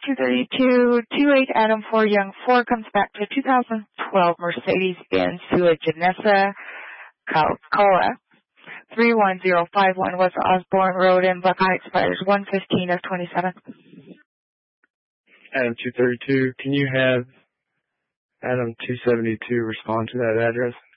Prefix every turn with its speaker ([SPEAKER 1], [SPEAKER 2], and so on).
[SPEAKER 1] 232-28 Adam 4 Young 4 comes back to 2012 Mercedes-Benz Sua Janessa Cola 31051 West Osborne Road in Buckeye, expires 115 of 27.
[SPEAKER 2] Adam 232, can you have Adam 272 respond to that address?